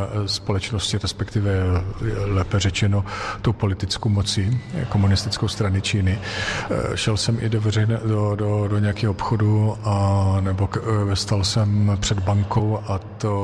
společnosti, respektive lépe řečeno tou politickou mocí komunistickou strany Číny. Šel jsem i do nějakého obchodu nebo stal jsem před bankou a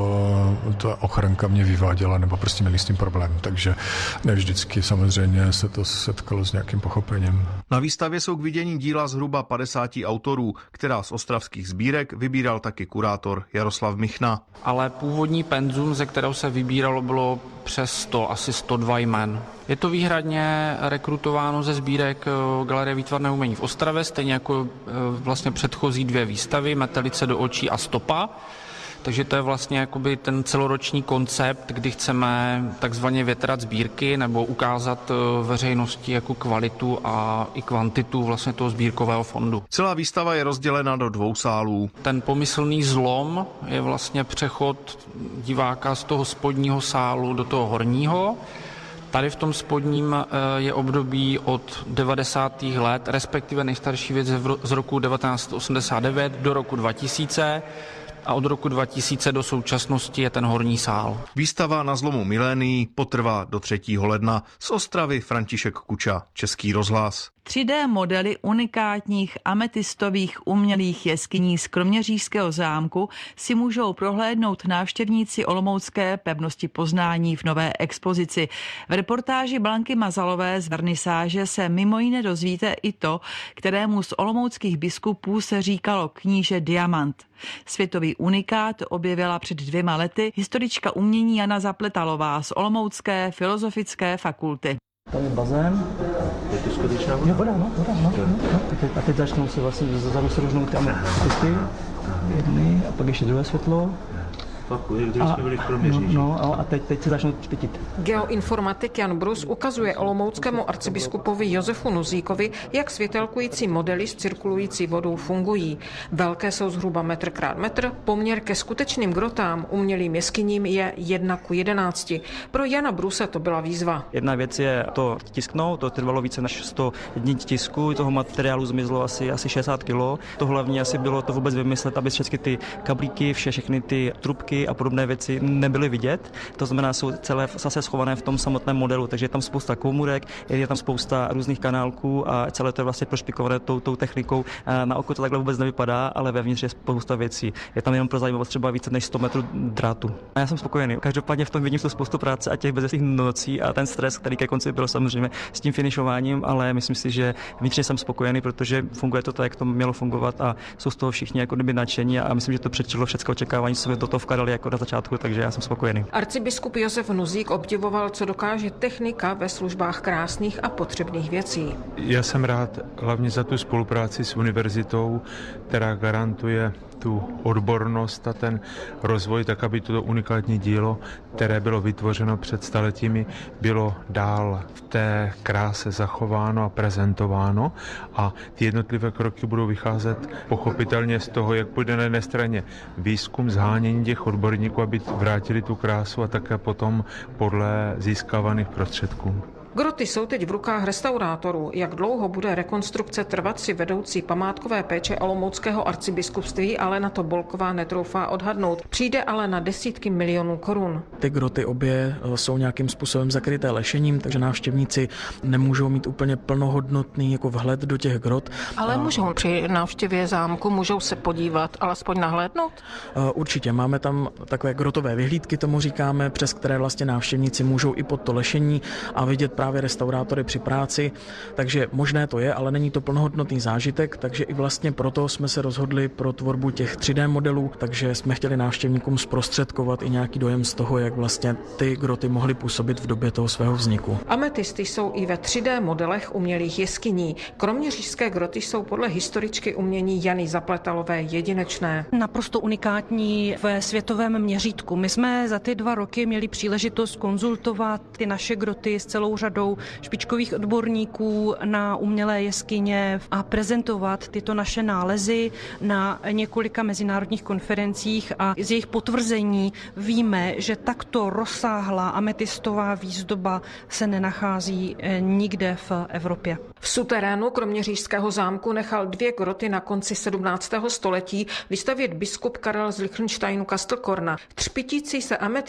ta ochranka mě vyváděla, nebo prostě měli s tím problém. Takže ne vždycky samozřejmě se to setkalo s nějakým pochopením. Na výstavě jsou k vidění díla zhruba 50 autorů, která z ostravských sbírek vybíral taky kurátor Jaroslav Michna. Ale původní penzum, ze kterého se vybíralo, bylo přes 100, asi 102 jmen. Je to výhradně rekrutováno ze sbírek Galerie výtvarného umění v Ostravě, stejně jako vlastně předchozí 2 výstavy, Metelice do očí a Stopa. Takže to je vlastně jakoby ten celoroční koncept, kdy chceme takzvaně větrat sbírky nebo ukázat veřejnosti jako kvalitu a i kvantitu vlastně toho sbírkového fondu. Celá výstava je rozdělena do 2 sálů. Ten pomyslný zlom je vlastně přechod diváka z toho spodního sálu do toho horního. Tady v tom spodním je období od 90. let, respektive nejstarší věc z roku 1989 do roku 2000. A od roku 2000 do současnosti je ten horní sál. Výstava na zlomu milénií potrvá do 3. ledna. Z Ostravy František Kuča, Český rozhlas. 3D modely unikátních ametistových umělých jeskyní z Kroměřížského zámku si můžou prohlédnout návštěvníci olomoucké pevnosti Poznání v nové expozici. V reportáži Blanky Mazalové z vernisáže se mimo jiné dozvíte i to, kterému z olomouckých biskupů se říkalo kníže Diamant. Světový unikát objevila před 2 lety historička umění Jana Zapletalová z Olomoucké filozofické fakulty. Tam je bazén. Je to skutečná voda? Je voda, no. A teď začnou se vlastně zadu se rožnou ty ametisty, jedny a pak ještě druhé světlo. Když jsme byli v Kroměříži. A teď se začnou špitit. Geoinformatik Jan Brus ukazuje olomouckému arcibiskupovi Josefu Nuzíkovi, jak světelkující modely s cirkulující vodou fungují. Velké jsou zhruba metr krát metr, poměr ke skutečným grotám umělým jeskyním je 1:11. Pro Jana Bruse to byla výzva. Jedna věc je to tisknout, to trvalo více než 100 dní tisku, toho materiálu zmizlo asi 60 kg. To hlavně asi bylo to vůbec vymyslet, aby všechny ty kablíky, všechny ty trubky a podobné věci nebyly vidět. To znamená, jsou celé zase schované v tom samotném modelu, takže je tam spousta komůrek, je tam spousta různých kanálků a celé to je vlastně prošpikované tou technikou. Na oko to takhle vůbec nevypadá, ale vevnitř je spousta věcí. Je tam jenom pro zajímavost třeba více než 100 metrů drátu. A já jsem spokojený. Každopádně v tom vidím tu spoustu práce a těch bezesných nocí a ten stres, který ke konci byl samozřejmě s tím finišováním, ale myslím si, že vnitřně jsem spokojený, protože funguje to tak, jak to mělo fungovat a jsou z toho všichni jako kdyby nadšení a myslím, že to předčilo všechno očekávání, co jsme do toho vkládali jako na začátku, takže já jsem spokojený. Arcibiskup Josef Nuzík obdivoval, co dokáže technika ve službách krásných a potřebných věcí. Já jsem rád hlavně za tu spolupráci s univerzitou, která garantuje tu odbornost a ten rozvoj, tak aby toto unikátní dílo, které bylo vytvořeno před staletími, bylo dál v té kráse zachováno a prezentováno a ty jednotlivé kroky budou vycházet pochopitelně z toho, jak půjde na jedné straně výzkum, zhánění těch odborníků, aby vrátili tu krásu a také potom podle získávaných prostředků. Groty jsou teď v rukách restaurátorů. Jak dlouho bude rekonstrukce trvat, si vedoucí památkové péče olomouckého arcibiskupství Alena Tobolková netroufá odhadnout. Přijde ale na desítky milionů korun. Ty groty obě jsou nějakým způsobem zakryté lešením, takže návštěvníci nemůžou mít úplně plnohodnotný jako vhled do těch grot. Ale můžou při návštěvě zámku, můžou se podívat, alespoň nahlédnout? Určitě, máme tam takové grotové vyhlídky, tomu říkáme, přes které vlastně návštěvníci můžou i pod to lešení a vidět právě restaurátory při práci, takže možné to je, ale není to plnohodnotný zážitek, takže i vlastně proto jsme se rozhodli pro tvorbu těch 3D modelů, takže jsme chtěli návštěvníkům zprostředkovat i nějaký dojem z toho, jak vlastně ty groty mohly působit v době toho svého vzniku. Ametisty jsou i ve 3D modelech umělých jeskyní. Kroměřížské groty jsou podle historičky umění Jany Zapletalové jedinečné. Naprosto unikátní ve světovém měřítku. My jsme za ty 2 roky měli příležitost konzultovat ty naše groty s celou řadou špičkových odborníků na umělé jeskyně a prezentovat tyto naše nálezy na několika mezinárodních konferencích a z jejich potvrzení víme, že takto rozsáhlá ametistová výzdoba se nenachází nikde v Evropě. V suterénu Kroměřížského zámku nechal 2 groty na konci 17. století vystavět biskup Karel z Lichtensteinu Kastelkorna. Třpitící se ametist